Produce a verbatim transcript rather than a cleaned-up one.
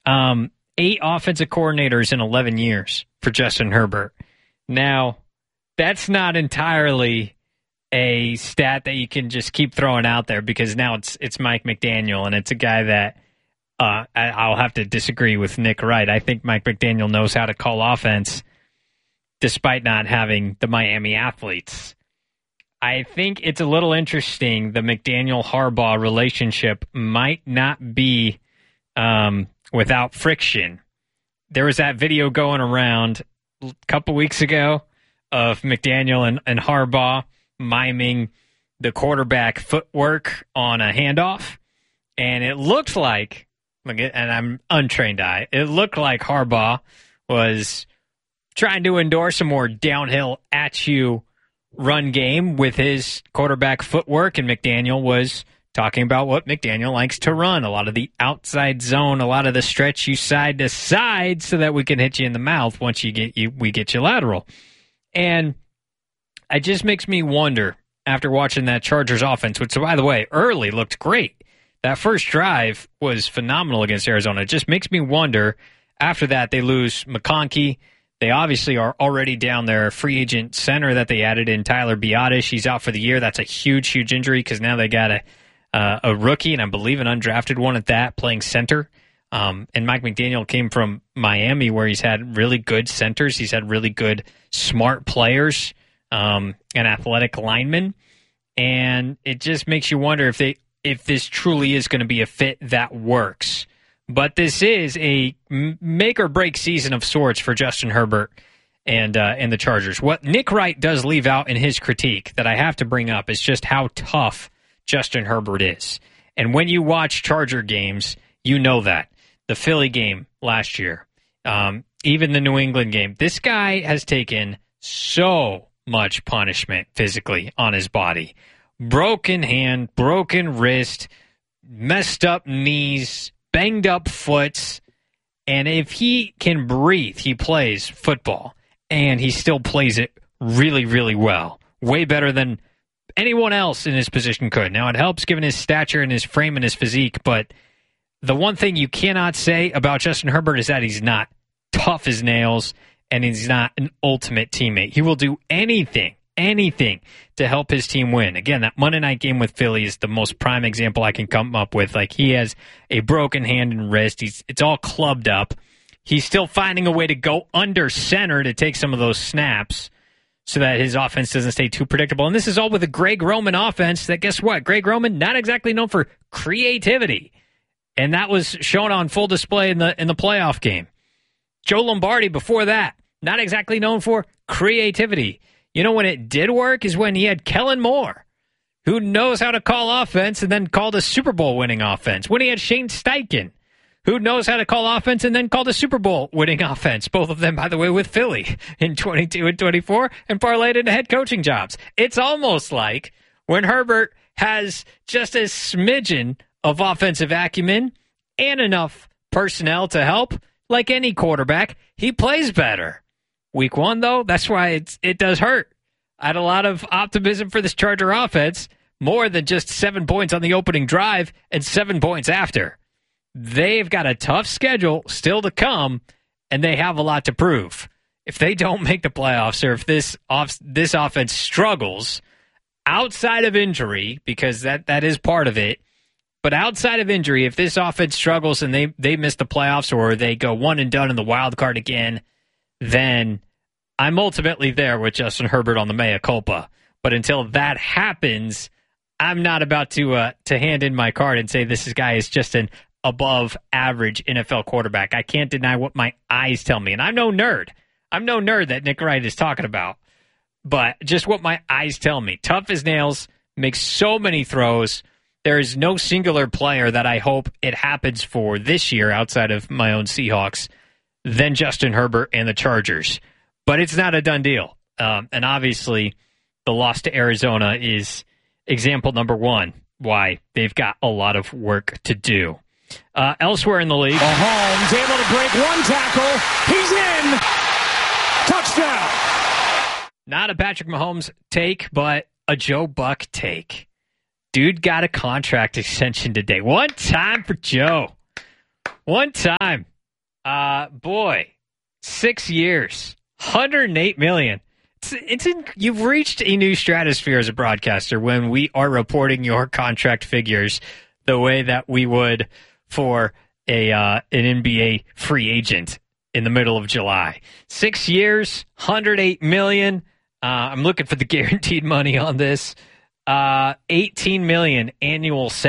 Um, eight offensive coordinators in eleven years for Justin Herbert. Now, that's not entirely a stat that you can just keep throwing out there because now it's it's Mike McDaniel, and it's a guy that uh, I, I'll have to disagree with Nick Wright. I think Mike McDaniel knows how to call offense despite not having the Miami athletes. I think it's a little interesting. The McDaniel-Harbaugh relationship might not be um, without friction. There was that video going around a couple weeks ago of McDaniel and, and Harbaugh miming the quarterback footwork on a handoff. And it looked like, and I'm untrained eye, it looked like Harbaugh was trying to endorse a more downhill at you run game with his quarterback footwork, and McDaniel was talking about what McDaniel likes to run, a lot of the outside zone, a lot of the stretch you side to side so that we can hit you in the mouth once you get you we get you lateral. And it just makes me wonder, after watching that Chargers offense, which, by the way, early looked great. That first drive was phenomenal against Arizona. It just makes me wonder, after that, they lose McConkey. They obviously are already down their free agent center that they added in, Tyler Biadasz. He's out for the year. That's a huge, huge injury because now they got a uh, a rookie, and I believe an undrafted one at that, playing center. Um, and Mike McDaniel came from Miami, where he's had really good centers. He's had really good, smart players um, and athletic linemen. And it just makes you wonder if they if this truly is going to be a fit that works. But this is a make-or-break season of sorts for Justin Herbert and uh, and the Chargers. What Nick Wright does leave out in his critique that I have to bring up is just how tough Justin Herbert is. And when you watch Charger games, you know that. The Philly game last year, um, even the New England game, this guy has taken so much punishment physically on his body. Broken hand, broken wrist, messed up knees, banged up foots, and if he can breathe, he plays football, and he still plays it really, really well. Way better than anyone else in his position could. Now, it helps given his stature and his frame and his physique, but the one thing you cannot say about Justin Herbert is that he's not tough as nails, and he's not an ultimate teammate. He will do anything, anything to help his team win. Again, that Monday night game with Philly is the most prime example I can come up with. Like, he has a broken hand and wrist. He's it's all clubbed up. He's still finding a way to go under center to take some of those snaps so that his offense doesn't stay too predictable. And this is all with a Greg Roman offense that, guess what? Greg Roman, not exactly known for creativity. And that was shown on full display in the in the playoff game. Joe Lombardi before that, not exactly known for creativity. You know when it did work is when he had Kellen Moore, who knows how to call offense and then called a Super Bowl winning offense. When he had Shane Steichen, who knows how to call offense and then called a Super Bowl winning offense. Both of them, by the way, with Philly in twenty-two and twenty-four and parlayed into head coaching jobs. It's almost like when Herbert has just a smidgen of offensive acumen and enough personnel to help, like any quarterback, he plays better. Week one, though, that's why it's, it does hurt. I had a lot of optimism for this Charger offense, more than just seven points on the opening drive and seven points after. They've got a tough schedule still to come, and they have a lot to prove. If they don't make the playoffs, or if this off, this offense struggles outside of injury, because that, that is part of it, but outside of injury, if this offense struggles and they, they miss the playoffs or they go one and done in the wild card again, then I'm ultimately there with Justin Herbert on the mea culpa. But until that happens, I'm not about to uh, to hand in my card and say this guy is just an above average N F L quarterback. I can't deny what my eyes tell me. And I'm no nerd. I'm no nerd that Nick Wright is talking about. But just what my eyes tell me. Tough as nails, makes so many throws. There is no singular player that I hope it happens for this year outside of my own Seahawks than Justin Herbert and the Chargers. But it's not a done deal. Um, and obviously, the loss to Arizona is example number one why they've got a lot of work to do. Uh, elsewhere in the league, Mahomes able to break one tackle. He's in. Touchdown. Not a Patrick Mahomes take, but a Joe Buck take. Dude got a contract extension today. One time for Joe. One time. Uh, boy, six years, one hundred eight million. It's, it's in, you've reached a new stratosphere as a broadcaster when we are reporting your contract figures the way that we would for a uh, an N B A free agent in the middle of July. Six years, one hundred eight million. Uh, I'm looking for the guaranteed money on this. Uh, eighteen million annual salary.